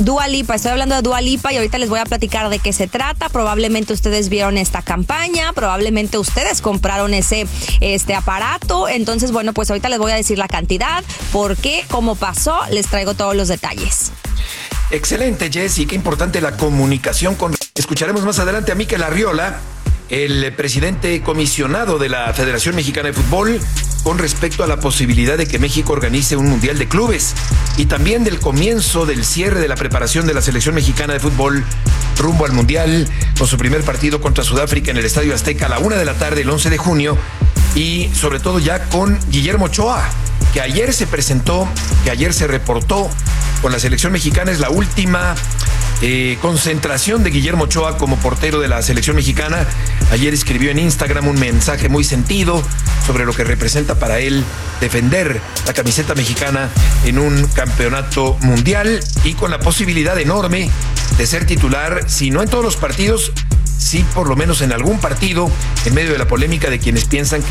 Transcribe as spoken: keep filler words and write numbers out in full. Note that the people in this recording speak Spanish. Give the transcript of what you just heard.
Dua Lipa, estoy hablando de Dua Lipa y ahorita les voy a platicar de qué se trata. Probablemente ustedes vieron esta campaña, probablemente ustedes compraron ese este aparato. Entonces, bueno, pues ahorita les voy a decir la cantidad, por qué, cómo pasó, les traigo todos los detalles. Excelente, Jessy, qué importante la comunicación con... Escucharemos más adelante a Mikel Arriola, el presidente comisionado de la Federación Mexicana de Fútbol, con respecto a la posibilidad de que México organice un Mundial de Clubes y también del comienzo del cierre de la preparación de la Selección Mexicana de Fútbol rumbo al Mundial, con su primer partido contra Sudáfrica en el Estadio Azteca a la una de la tarde el once de junio, y sobre todo ya con Guillermo Ochoa, que ayer se presentó, que ayer se reportó con la Selección Mexicana. Es la última Eh, concentración de Guillermo Ochoa como portero de la selección mexicana. Ayer escribió en Instagram un mensaje muy sentido sobre lo que representa para él defender la camiseta mexicana en un campeonato mundial y con la posibilidad enorme de ser titular, si no en todos los partidos, sí por lo menos en algún partido, en medio de la polémica de quienes piensan que